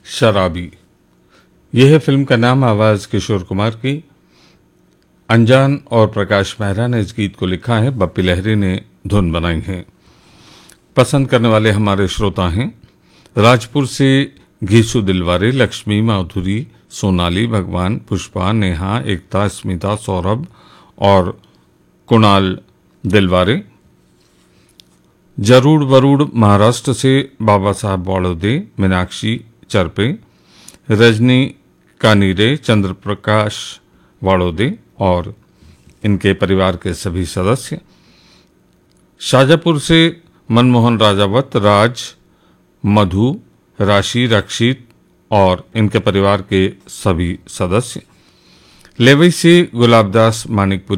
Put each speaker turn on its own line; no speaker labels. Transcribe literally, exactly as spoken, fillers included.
शराबी। यह फिल्म का नाम। आवाज किशोर कुमार की। अनजान और प्रकाश मेहरा ने इस गीत को लिखा है, बप्पी लहरी ने धुन बनाई है। पसंद करने वाले हमारे श्रोता हैं राजपुर से घीसू दिलवारे, लक्ष्मी, माधुरी, सोनाली, भगवान, पुष्पा, नेहा, एकता, स्मिता, सौरभ और कुणाल दिलवारे। जरूर वरूड़ महाराष्ट्र से बाबा साहब बड़ौदे, मीनाक्षी चरपे, रजनी कानीरे, चंद्र प्रकाश वाड़ोदे और इनके परिवार के सभी सदस्य। शाजापुर से मनमोहन राजावत, राज, मधु, राशि, रक्षित और इनके परिवार के सभी सदस्य। लेवई से गुलाबदास मानिकपुरी